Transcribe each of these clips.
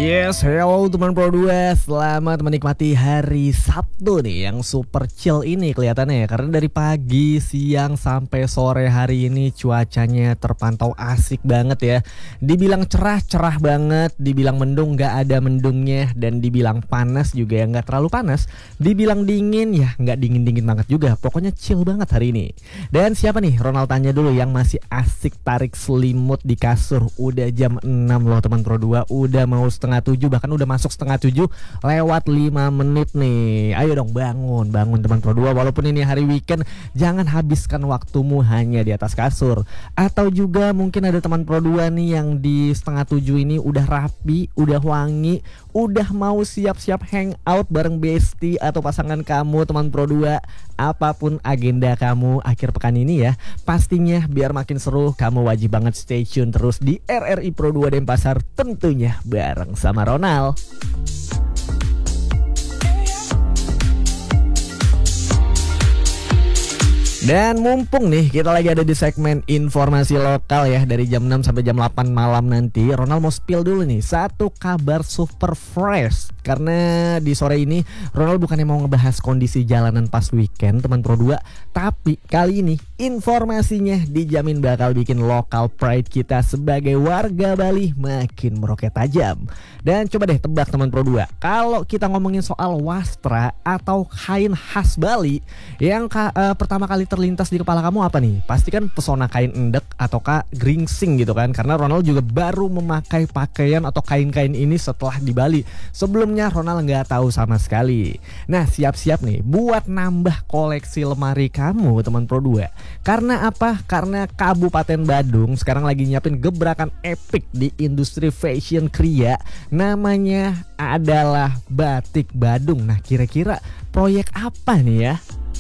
Yes, hello teman Pro 2. Selamat menikmati hari Sabtu nih yang super chill ini kelihatannya ya. Karena dari pagi, siang, sampai sore hari ini cuacanya terpantau asik banget ya. Dibilang cerah banget, dibilang mendung gak ada mendungnya, dan dibilang panas juga ya gak terlalu panas. Dibilang dingin ya gak dingin-dingin banget juga. Pokoknya chill banget hari ini. Dan siapa nih, Ronald tanya dulu, yang masih asik tarik selimut di kasur. Udah jam 6 loh teman Pro 2, udah mau setengah 7, bahkan udah masuk setengah 7 lewat 5 menit nih. Ayo dong bangun teman Pro 2. Walaupun ini hari weekend, jangan habiskan waktumu hanya di atas kasur. Atau juga mungkin ada teman Pro 2 nih yang di setengah 7 ini udah rapi, udah wangi, udah mau siap-siap hangout bareng bestie atau pasangan kamu teman Pro 2. Apapun agenda kamu akhir pekan ini ya, pastinya biar makin seru, kamu wajib banget stay tune terus di RRI Pro 2 Denpasar, tentunya bareng sama Ronald. Dan mumpung nih kita lagi ada di segmen informasi lokal ya, dari jam 6 sampai jam 8 malam nanti, Ronald mau spill dulu nih satu kabar super fresh. Karena di sore ini Ronald bukannya mau ngebahas kondisi jalanan pas weekend teman Pro 2, tapi kali ini informasinya dijamin bakal bikin local pride kita sebagai warga Bali makin meroket tajam. Dan coba deh tebak teman Pro 2, kalau kita ngomongin soal wastra atau kain khas Bali, yang pertama kali terlintas di kepala kamu apa nih? Pasti kan pesona kain endek ataukah gringsing gitu kan, karena Ronald juga baru memakai pakaian atau kain-kain ini setelah di Bali. Sebelumnya Ronald nggak tahu sama sekali. Nah, siap-siap nih buat nambah koleksi lemari kamu teman Pro 2. Karena apa? Karena Kabupaten Badung sekarang lagi nyiapin gebrakan epic di industri fashion kriya. Namanya adalah Batik Badung. Nah, kira-kira proyek apa nih ya?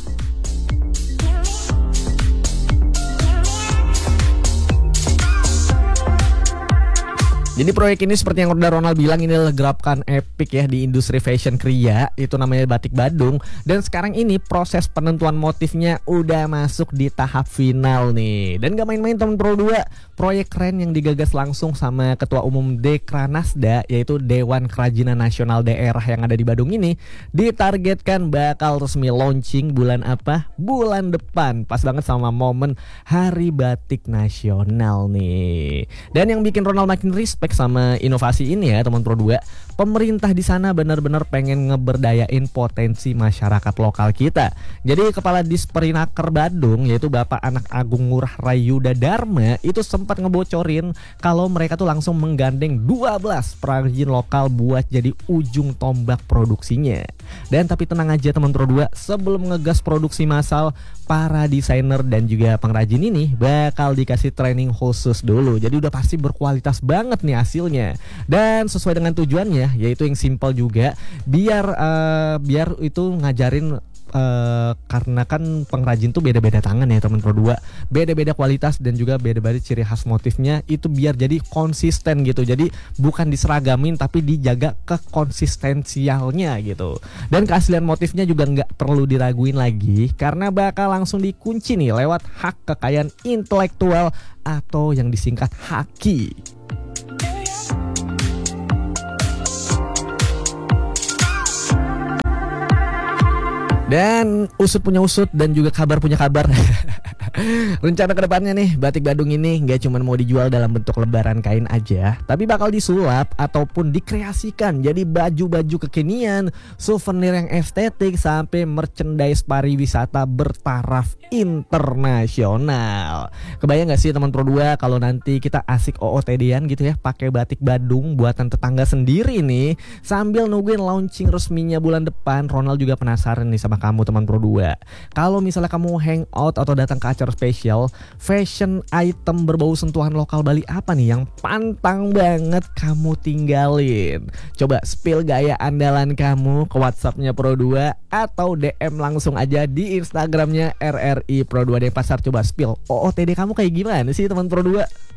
Jadi proyek ini seperti yang udah Ronald bilang, ini adalah gerakan epic ya di industri fashion kriya, itu namanya Batik Badung. Dan sekarang ini proses penentuan motifnya udah masuk di tahap final nih. Dan gak main-main teman Pro 2, proyek keren yang digagas langsung sama Ketua Umum Dekranasda, yaitu Dewan Kerajinan Nasional Daerah yang ada di Badung ini, ditargetkan bakal resmi launching bulan apa? Bulan depan, pas banget sama momen Hari Batik Nasional nih. Dan yang bikin Ronald makin respect sama inovasi ini ya teman Pro 2, pemerintah di sana benar-benar pengen ngeberdayain potensi masyarakat lokal kita. Jadi Kepala Disperinaker Badung, yaitu Bapak Anak Agung Ngurah Rayuda Dharma, itu sempat ngebocorin kalau mereka tuh langsung menggandeng 12 perajin lokal buat jadi ujung tombak produksinya. Dan tapi tenang aja teman Pro 2, sebelum ngegas produksi massal, para desainer dan juga pengrajin ini bakal dikasih training khusus dulu. Jadi udah pasti berkualitas banget nih hasilnya. Dan sesuai dengan tujuannya, yaitu yang simpel juga, biar itu ngajarin, karena kan pengrajin tuh beda-beda tangan ya teman Pro 2, beda-beda kualitas dan juga beda-beda ciri khas motifnya, itu biar jadi konsisten gitu. Jadi bukan diseragamin tapi dijaga kekonsistensialnya gitu. Dan keaslian motifnya juga nggak perlu diraguin lagi, karena bakal langsung dikunci nih lewat hak kekayaan intelektual atau yang disingkat HAKI. Dan usut punya usut dan juga kabar punya kabar. Rencana kedepannya nih, Batik Badung ini gak cuma mau dijual dalam bentuk lembaran kain aja, tapi bakal disulap ataupun dikreasikan jadi baju-baju kekinian, souvenir yang estetik, sampai merchandise pariwisata bertaraf internasional. Kebayang gak sih teman Pro 2 kalau nanti kita asik OOTD-an gitu ya, pakai batik Badung buatan tetangga sendiri nih, sambil nungguin launching resminya bulan depan. Ronald juga penasaran nih sama kamu teman Pro 2. Kalau misalnya kamu hangout atau datang ke acara spesial, fashion item berbau sentuhan lokal Bali apa nih yang pantang banget kamu tinggalin? Coba spill gaya andalan kamu ke WhatsAppnya Pro 2 atau DM langsung aja di Instagramnya RRI Pro 2 Denpasar. Coba spill OOTD kamu kayak gimana sih teman Pro 2?